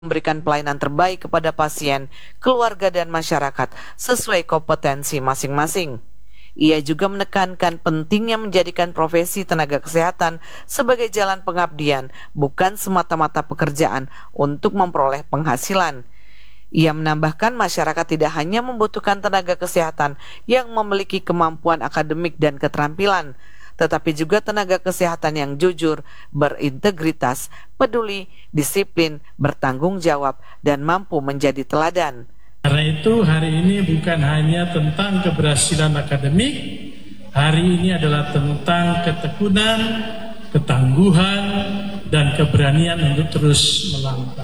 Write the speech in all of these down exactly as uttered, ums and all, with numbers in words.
memberikan pelayanan terbaik kepada pasien, keluarga, dan masyarakat sesuai kompetensi masing-masing. Ia juga menekankan pentingnya menjadikan profesi tenaga kesehatan sebagai jalan pengabdian, bukan semata-mata pekerjaan untuk memperoleh penghasilan. Ia menambahkan masyarakat tidak hanya membutuhkan tenaga kesehatan yang memiliki kemampuan akademik dan keterampilan, tetapi juga tenaga kesehatan yang jujur, berintegritas, peduli, disiplin, bertanggung jawab, dan mampu menjadi teladan. Karena itu hari ini bukan hanya tentang keberhasilan akademik, hari ini adalah tentang ketekunan, ketangguhan, dan keberanian untuk terus melangkah.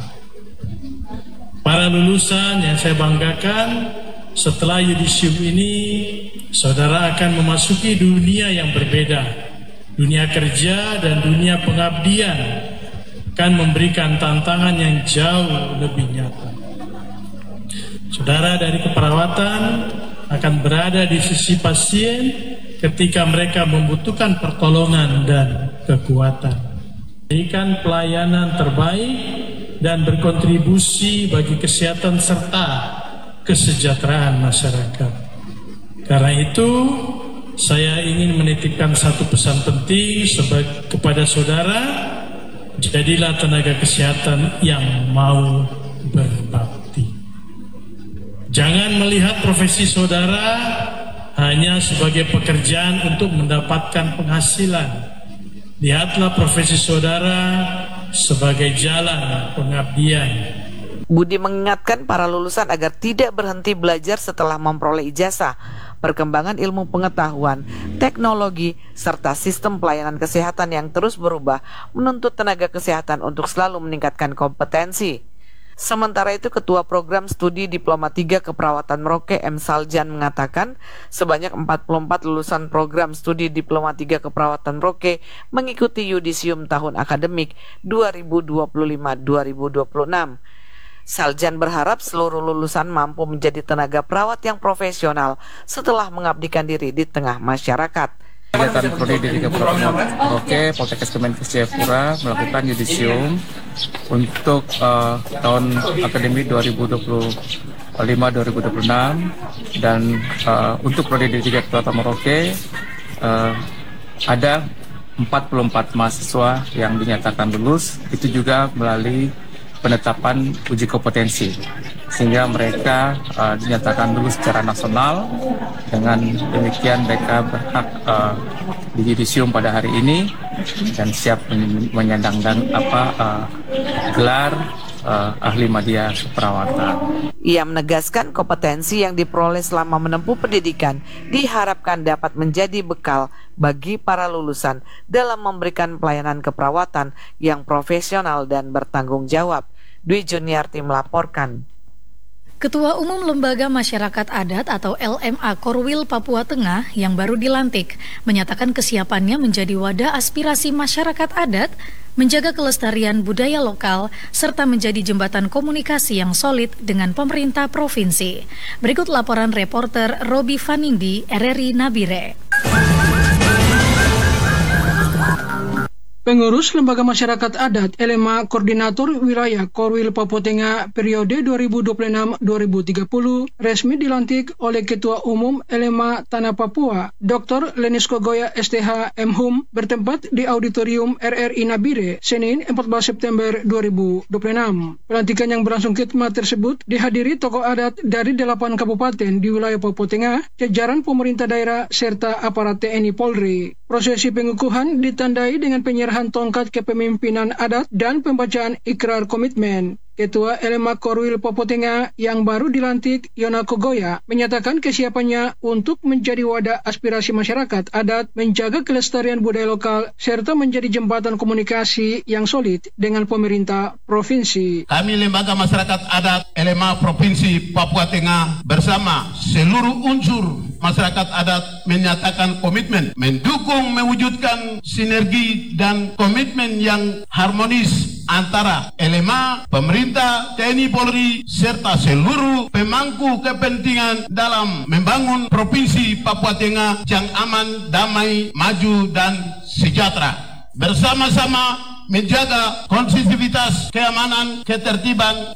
Para lulusan yang saya banggakan, setelah yudisium ini, saudara akan memasuki dunia yang berbeda. Dunia kerja dan dunia pengabdian akan memberikan tantangan yang jauh lebih nyata. Saudara dari keperawatan akan berada di sisi pasien ketika mereka membutuhkan pertolongan dan kekuatan. Berikan pelayanan terbaik dan berkontribusi bagi kesehatan serta kesejahteraan masyarakat. Karena itu, saya ingin menitipkan satu pesan penting sebagai, kepada saudara, jadilah tenaga kesehatan yang mau berbakti. Jangan melihat profesi saudara hanya sebagai pekerjaan untuk mendapatkan penghasilan. Lihatlah profesi saudara sebagai jalan pengabdian. Budi mengingatkan para lulusan agar tidak berhenti belajar setelah memperoleh ijazah. Perkembangan ilmu pengetahuan, teknologi, serta sistem pelayanan kesehatan yang terus berubah menuntut tenaga kesehatan untuk selalu meningkatkan kompetensi. Sementara itu, Ketua Program Studi Diploma tiga Keperawatan Merauke M. Saljan mengatakan sebanyak empat puluh empat lulusan program studi Diploma tiga Keperawatan Merauke mengikuti yudisium tahun akademik dua ribu dua puluh lima dua ribu dua puluh enam. Saljan berharap seluruh lulusan mampu menjadi tenaga perawat yang profesional setelah mengabdikan diri di tengah masyarakat. Kegiatan Prodi D tiga Keperawatan Merauke, Poltekkes Kemenkes Jayapura melakukan yudisium untuk uh, tahun akademik dua ribu dua puluh lima dua ribu dua puluh enam, dan uh, untuk Prodi D tiga Keperawatan Merauke uh, ada empat puluh empat mahasiswa yang dinyatakan lulus, itu juga melalui penetapan uji kompetensi, sehingga mereka uh, dinyatakan lulus secara nasional. Dengan demikian mereka berhak uh, di yudisium pada hari ini dan siap menyandang dan apa uh, gelar uh, ahli media keperawatan. Ia menegaskan kompetensi yang diperoleh selama menempuh pendidikan diharapkan dapat menjadi bekal bagi para lulusan dalam memberikan pelayanan keperawatan yang profesional dan bertanggung jawab. Dwi Juniarti melaporkan. Ketua Umum Lembaga Masyarakat Adat atau L M A Korwil Papua Tengah yang baru dilantik menyatakan kesiapannya menjadi wadah aspirasi masyarakat adat, menjaga kelestarian budaya lokal, serta menjadi jembatan komunikasi yang solid dengan pemerintah provinsi. Berikut laporan reporter Robi Fanindi, R R I Nabire. Pengurus Lembaga Masyarakat Adat L M A Koordinator Wilayah Korwil Papua Tengah periode dua ribu dua puluh enam sampai dua ribu tiga puluh resmi dilantik oleh Ketua Umum L M A Tanah Papua, Doktor Lenis Kogoya S T H M Hum, bertempat di Auditorium R R I Nabire, Senin empat belas September dua ribu dua puluh enam. Pelantikan yang berlangsung khidmat tersebut dihadiri tokoh adat dari delapan kabupaten di wilayah Papua Tengah, jajaran pemerintah daerah, serta aparat T N I Polri. Prosesi pengukuhan ditandai dengan penyerahan tongkat kepemimpinan adat dan pembacaan ikrar komitmen. Ketua L M A Korwil Papua Tengah yang baru dilantik, Yona Kogoya, menyatakan kesiapannya untuk menjadi wadah aspirasi masyarakat adat, menjaga kelestarian budaya lokal, serta menjadi jembatan komunikasi yang solid dengan pemerintah provinsi. Kami Lembaga Masyarakat Adat L M A Provinsi Papua Tengah bersama seluruh unsur masyarakat adat menyatakan komitmen mendukung mewujudkan sinergi dan komitmen yang harmonis antara L M A, pemerintah, T N I Polri, serta seluruh pemangku kepentingan dalam membangun Provinsi Papua Tengah yang aman, damai, maju, dan sejahtera. Bersama-sama menjaga konsistivitas, keamanan, ketertiban,